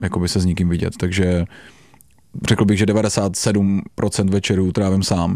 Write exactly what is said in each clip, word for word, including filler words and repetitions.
jakoby se s nikým vidět, takže řekl bych, že devadesát sedm procent večerů trávím sám,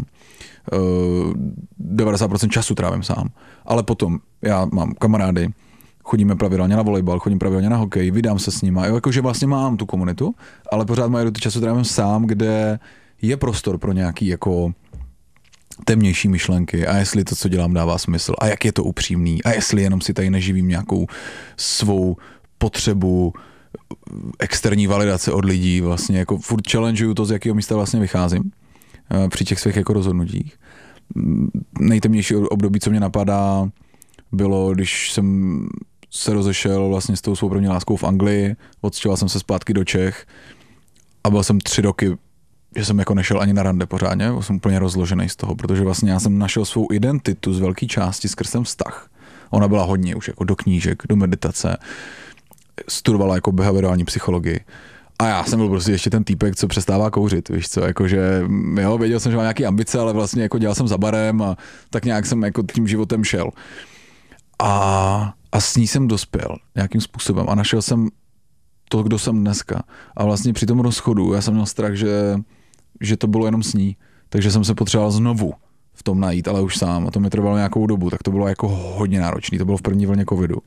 devadesát procent času trávím sám, ale potom já mám kamarády, chodíme pravidelně na volejbal, chodím pravidelně na hokej, vydám se s nima, jo, jakože vlastně mám tu komunitu, ale pořád majoritu času trávím sám, kde je prostor pro nějaký jako temnější myšlenky a jestli to, co dělám, dává smysl a jak je to upřímný a jestli jenom si tady neživím nějakou svou potřebu externí validace od lidí, vlastně jako furt challengeuju to, z jakého místa vlastně vycházím při těch svých jako rozhodnutích. Nejtemnější období, co mě napadá, bylo, když jsem se rozešel vlastně s tou svou první láskou v Anglii, odstěhoval jsem se zpátky do Čech a byl jsem tři roky, že jsem jako nešel ani na rande pořádně, byl jsem úplně rozložený z toho, protože vlastně já jsem našel svou identitu z velké části skrz ten vztah. Ona byla hodně už jako do knížek, do meditace, studovala jako behaviorální psychologii. A já jsem byl prostě ještě ten týpek, co přestává kouřit, víš co, jakože, jo, věděl jsem, že mám nějaký ambice, ale vlastně jako dělal jsem za barem a tak nějak jsem jako tím životem šel. A, a s ní jsem dospěl nějakým způsobem a našel jsem to, kdo jsem dneska. A vlastně při tom rozchodu já jsem měl strach, že, že to bylo jenom s ní, takže jsem se potřeboval znovu v tom najít, ale už sám a to mi trvalo nějakou dobu, tak to bylo jako hodně náročný, to bylo v první vlně covidu.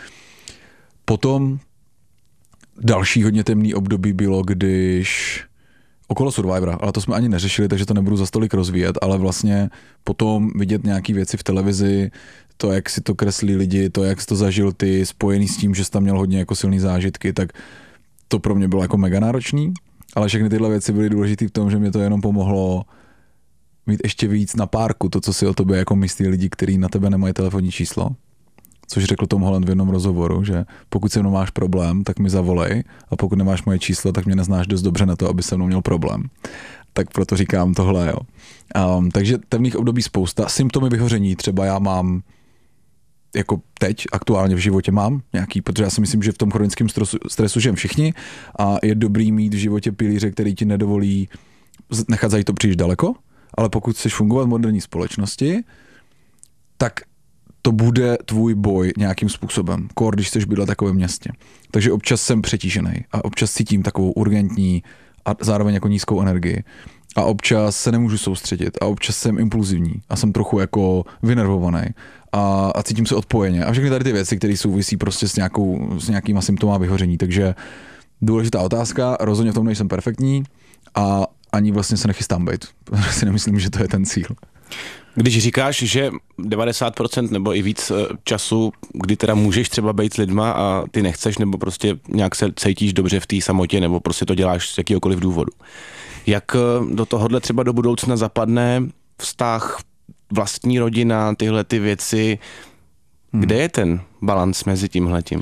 Potom další hodně temný období bylo, když okolo Survivora, ale to jsme ani neřešili, takže to nebudu za stolik rozvíjet, ale vlastně potom vidět nějaký věci v televizi, to, jak si to kreslí lidi, to, jak jsi to zažil ty, spojený s tím, že jsi tam měl hodně jako silný zážitky, tak to pro mě bylo jako mega náročný, ale všechny tyhle věci byly důležité v tom, že mě to jenom pomohlo mít ještě víc na párku to, co si o tobě jako myslí lidi, kteří na tebe nemají telefonní číslo. Což řekl Tom Holland v jednom rozhovoru, že pokud se mnou máš problém, tak mi zavolej a pokud nemáš moje číslo, tak mě neznáš dost dobře na to, aby se mnou měl problém. Tak proto říkám tohle, jo. Um, takže temných období spousta. Symptomy vyhoření třeba já mám jako teď aktuálně v životě mám nějaký, protože já si myslím, že v tom chronickém stresu, stresu žijeme všichni a je dobrý mít v životě pilíře, který ti nedovolí nechat zajít to příliš daleko, ale pokud chceš fungovat v moderní společnosti, tak to bude tvůj boj nějakým způsobem, kor, když chceš bydlet v takovém městě. Takže občas jsem přetížený a občas cítím takovou urgentní a zároveň jako nízkou energii. A občas se nemůžu soustředit a občas jsem impulzivní a jsem trochu jako vynervovaný a, a cítím se odpojeně. A všechny tady ty věci, které souvisí prostě s, nějakou, s nějakýma symptomy vyhoření. Takže důležitá otázka, rozhodně v tom nejsem perfektní a ani vlastně se nechystám být. Protože si nemyslím, že to je ten cíl. Když říkáš, že devadesát procent nebo i víc času, kdy teda můžeš třeba být s lidma a ty nechceš, nebo prostě nějak se cítíš dobře v té samotě, nebo prostě to děláš z jakýhokoliv důvodu. Jak do tohohle třeba do budoucna zapadne vztah, vlastní rodina, tyhle ty věci? Kde je ten balans mezi tímhletím?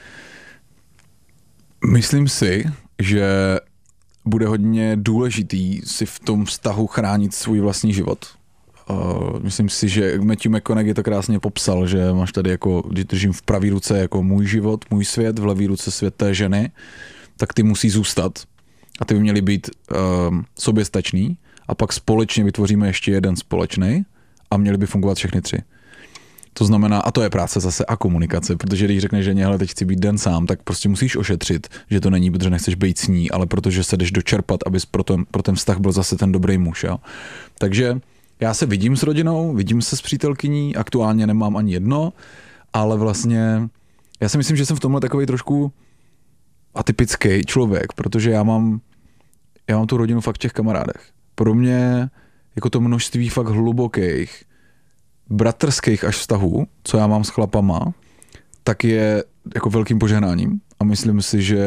Myslím si, že bude hodně důležitý si v tom vztahu chránit svůj vlastní život. Uh, myslím si, že Matthew McConaughey to krásně popsal, že máš tady jako, když držím v pravý ruce jako můj život, můj svět, v levý ruce svět té ženy, tak ty musí zůstat a ty by měly být uh, soběstačný a pak společně vytvoříme ještě jeden společný a měly by fungovat všechny tři. To znamená, a to je práce zase a komunikace, protože když řekneš ženě, hele, teď chci být den sám, tak prostě musíš ošetřit, že to není, protože nechceš být s ní, ale protože se jdeš dočerpat, abys pro ten, pro ten vztah byl zase ten dobrý muž. Jo? Takže já se vidím s rodinou, vidím se s přítelkyní, aktuálně nemám ani jedno, ale vlastně já si myslím, že jsem v tomhle takovej trošku atypický člověk, protože já mám, já mám tu rodinu fakt v těch kamarádech. Pro mě jako to množství fakt hlubokých, bratrských až vztahů, co já mám s chlapama, tak je jako velkým požehnáním a myslím si, že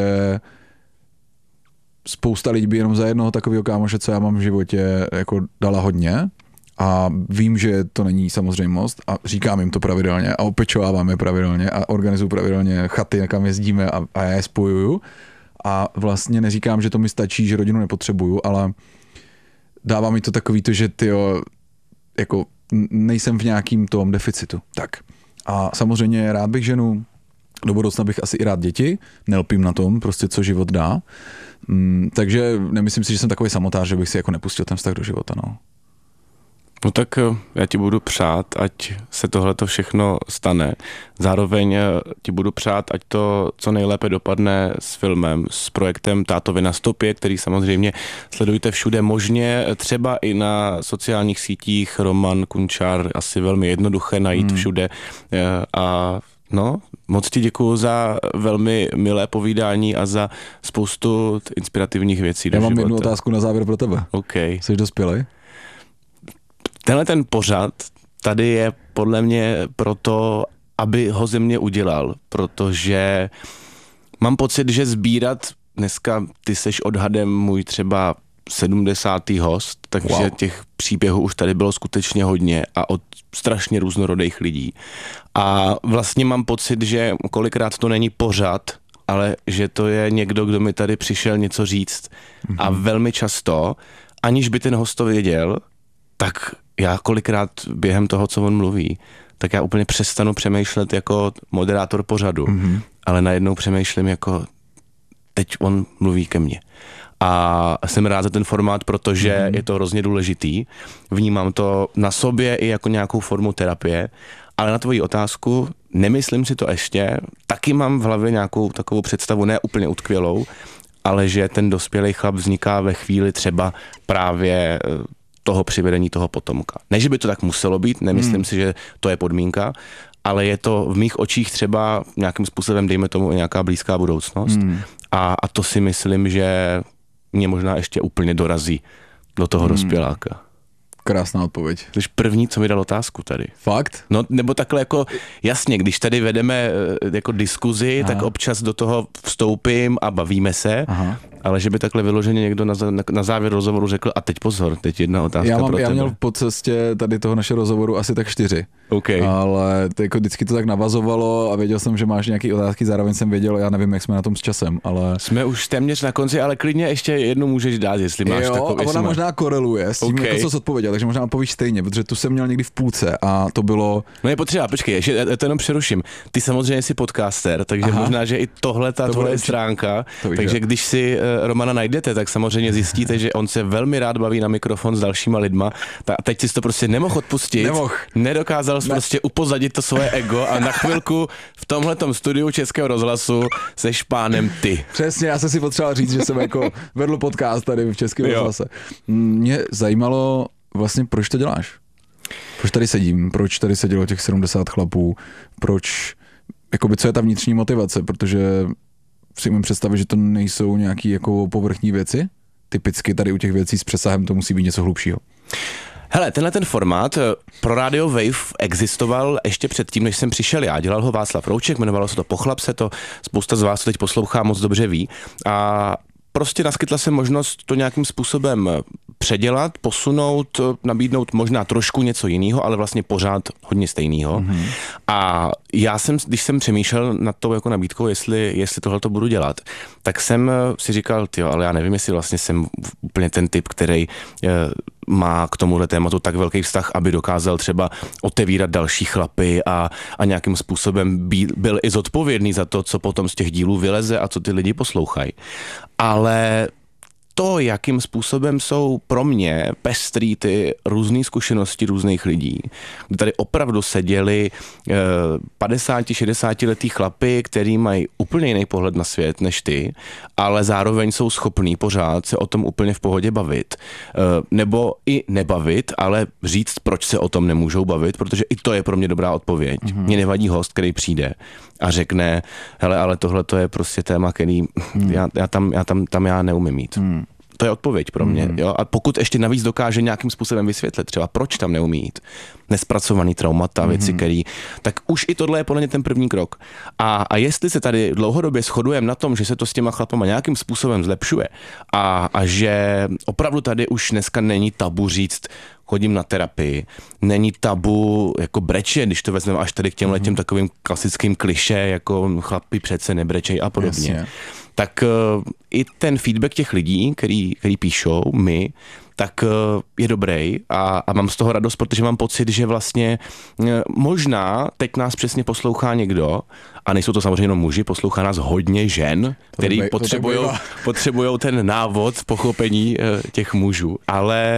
spousta lidí by jenom za jednoho takového kámoše, co já mám v životě, jako dala hodně. A vím, že to není samozřejmost a říkám jim to pravidelně a opečovávám je pravidelně a organizuju pravidelně chaty, kam jezdíme a, a já je spojuju. A vlastně neříkám, že to mi stačí, že rodinu nepotřebuju, ale dává mi to takový to, že tyjo, jako nejsem v nějakým tom deficitu. Tak. A samozřejmě rád bych ženu, do budoucna bych asi i rád děti, nelpím na tom, prostě co život dá. Mm, takže nemyslím si, že jsem takový samotář, že bych si jako nepustil ten vztah do života, no. No tak já ti budu přát, ať se tohleto všechno stane. Zároveň ti budu přát, ať to co nejlépe dopadne s filmem, s projektem Tátovi na stopě, který samozřejmě sledujte všude možně, třeba i na sociálních sítích. Roman Kunčár, asi velmi jednoduché najít hmm. všude. A no, moc ti děkuju za velmi milé povídání a za spoustu inspirativních věcí do Já mám života. jednu otázku na závěr pro tebe. Okay. Jsi dospělej? Tenhle ten pořad tady je podle mě proto, aby ho ze mě udělal, protože mám pocit, že sbírat, dneska ty seš odhadem můj třeba sedmdesátý host, takže wow. těch příběhů už tady bylo skutečně hodně a od strašně různorodých lidí. A vlastně mám pocit, že kolikrát to není pořad, ale že to je někdo, kdo mi tady přišel něco říct. Mm-hmm. A velmi často, aniž by ten host to věděl, tak já kolikrát během toho, co on mluví, tak já úplně přestanu přemýšlet jako moderátor pořadu, mm-hmm. ale najednou přemýšlím jako teď on mluví ke mně. A jsem rád za ten formát, protože mm-hmm. je to hrozně důležitý. Vnímám to na sobě i jako nějakou formu terapie, ale na tvoji otázku, nemyslím si to ještě, taky mám v hlavě nějakou takovou představu, ne úplně utkvělou, ale že ten dospělý chlap vzniká ve chvíli třeba právě toho přivedení toho potomka. Ne, že by to tak muselo být, nemyslím hmm. si, že to je podmínka, ale je to v mých očích třeba nějakým způsobem, dejme tomu, nějaká blízká budoucnost. Hmm. A, a to si myslím, že mě možná ještě úplně dorazí do toho hmm. dospěláka. Krásná odpověď. To je první, co mi dal otázku tady. Fakt? No, nebo takhle jako, jasně, když tady vedeme jako diskuzi, Aha. tak občas do toho vstoupím a bavíme se, Aha. ale že by takhle vyloženě někdo na, na závěr rozhovoru řekl, a teď pozor, teď jedna otázka já mám, pro já tebe. Já měl po cestě tady toho našeho rozhovoru asi tak čtyři. Okay. Ale to jako vždycky to tak navazovalo a věděl jsem, že máš nějaké otázky, zároveň jsem věděl, já nevím, jak jsme na tom s časem, ale... Jsme už téměř na konci, ale klidně ještě jednu můžeš dát, jestli máš jo, takový. Jo, a ona má... možná koreluje s tím, okay. jako co jsi odpověděl, takže možná odpovíš stejně, protože tu jsem měl někdy v půlce a to bylo... No je potřeba, počkej, ještě já to jenom přeruším. Ty samozřejmě jsi podcaster, takže Aha. možná, že i tohle ta to tvoje určitě. stránka, víš, takže když si uh, Romana najdete, tak samozřejmě zjistíte, že on se velmi rád baví na mikrofon s dalšíma lidma. A teď jsi to prostě nemohl odpustit. Nemohl. Nedokázal jsi ne. prostě upozadit to svoje ego a na chvilku v tomhletom studiu Českého rozhlasu seš pánem ty. Přesně, já jsem si potřeboval říct, že jsem jako vedl podcast tady v Českém rozhlase. Mě zajímalo vlastně, proč to děláš? Proč tady sedím? Proč tady sedělo těch sedmdesát chlapů? Proč, jakoby, co je ta vnitřní motivace? Protože si umím představit, že to nejsou nějaký jako povrchní věci. Typicky tady u těch věcí s přesahem to musí být něco hlubšího. Hele, tenhle ten formát pro Radio Wave existoval ještě předtím, než jsem přišel já. Dělal ho Václav Rouček, jmenovalo se to Pochlap se to, spousta z vás to teď poslouchá, moc dobře ví. A prostě naskytla se možnost to nějakým způsobem předělat, posunout, nabídnout možná trošku něco jiného, ale vlastně pořád hodně stejného. Mm-hmm. A já jsem, když jsem přemýšlel nad tou jako nabídkou, jestli, jestli tohle to budu dělat, tak jsem si říkal, tyjo, ale já nevím, jestli vlastně jsem úplně ten typ, který má k tomuhle tématu tak velký vztah, aby dokázal třeba otevírat další chlapy a, a nějakým způsobem byl, byl i zodpovědný za to, co potom z těch dílů vyleze a co ty lidi poslouchají. Ale to, jakým způsobem jsou pro mě pestrý ty různé zkušenosti různých lidí, kdy tady opravdu seděli padesáti, šedesáti letý chlapy, který mají úplně jiný pohled na svět než ty, ale zároveň jsou schopní pořád se o tom úplně v pohodě bavit. Nebo i nebavit, ale říct, proč se o tom nemůžou bavit, protože i to je pro mě dobrá odpověď. Mm-hmm. Mně nevadí host, který přijde a řekne, hele, ale tohle to je prostě téma, který mm. já, já, tam, já tam, tam já neumím mít. Mm. To je odpověď pro mě. Mm. Jo? A pokud ještě navíc dokáže nějakým způsobem vysvětlit, třeba proč tam neumí jít, nespracovaný traumata, mm. věci, který, tak už i tohle je podle mě ten první krok. A, a jestli se tady dlouhodobě shodujeme na tom, že se to s těma chlapama nějakým způsobem zlepšuje a, a že opravdu tady už dneska není tabu říct, chodím na terapii, není tabu jako breče, když to vezmeme až tady k těmhle těm takovým klasickým klišé, jako chlapi přece nebrečej a podobně. Jasně. Tak uh, i ten feedback těch lidí, který, který píšou, my, tak uh, je dobrý a, a mám z toho radost, protože mám pocit, že vlastně uh, možná teď nás přesně poslouchá někdo, a nejsou to samozřejmě jenom muži, poslouchá nás hodně žen, který potřebují potřebujou ten návod, pochopení uh, těch mužů, ale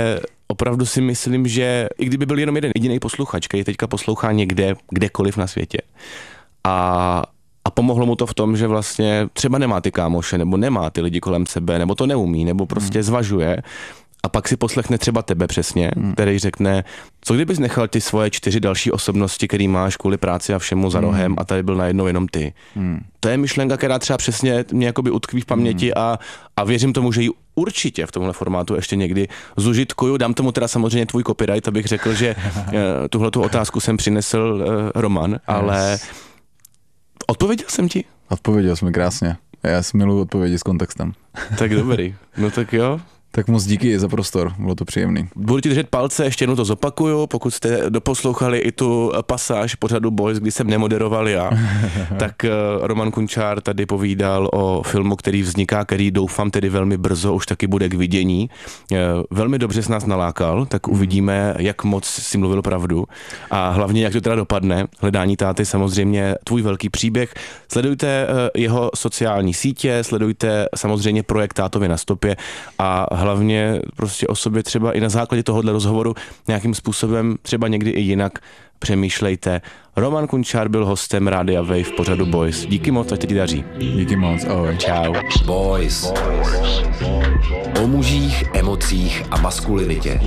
opravdu si myslím, že i kdyby byl jenom jeden jediný posluchač, který teďka poslouchá někde, kdekoliv na světě a A pomohlo mu to v tom, že vlastně třeba nemá ty kámoše, nebo nemá ty lidi kolem sebe, nebo to neumí, nebo prostě hmm. zvažuje. A pak si poslechne třeba tebe přesně, hmm. který řekne, co kdybys nechal ty svoje čtyři další osobnosti, který máš kvůli práci a všemu za rohem, hmm. a tady byl najednou jenom ty. Hmm. To je myšlenka, která třeba přesně mě jakoby utkví v paměti hmm. a, a věřím tomu, že ji určitě v tomhle formátu ještě někdy zužitkuju. Dám tomu teda samozřejmě tvůj copyright, abych řekl, že tuhletu otázku jsem přinesl uh, Roman, yes. ale odpověděl jsem ti? Odpověděl jsi mi krásně. Já si miluji odpovědi s kontextem. Tak dobrý. No tak jo. Tak moc díky za prostor, bylo to příjemný. Budu ti držet palce, ještě jednou to zopakuju, pokud jste doposlouchali i tu pasáž pořadu Boys, kdy jsem nemoderoval já, tak Roman Kunčár tady povídal o filmu, který vzniká, který doufám tedy velmi brzo už taky bude k vidění. Velmi dobře s nás nalákal, tak uvidíme, jak moc si mluvil pravdu a hlavně, jak to teda dopadne. Hledání táty, samozřejmě tvůj velký příběh. Sledujte jeho sociální sítě, sledujte samozřejmě projekt Tátovi na stopě a hlavně prostě o sobě třeba i na základě tohohle rozhovoru nějakým způsobem třeba někdy i jinak přemýšlejte. Roman Kunčár byl hostem Rádia Wave v pořadu Boys. Díky moc, ať ti daří. Díky moc, ahoj. Čau. Boys. O mužích, emocích a maskulinitě.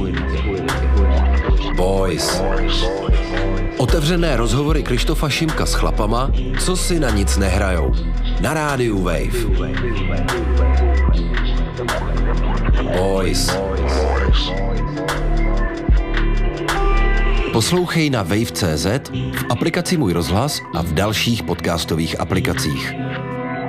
Boys. Otevřené rozhovory Krištofa Šimka s chlapama, co si na nic nehrajou. Na rádiu Wave. Boys. Poslouchej na wave tečka cé zet, v aplikaci Můj rozhlas a v dalších podcastových aplikacích.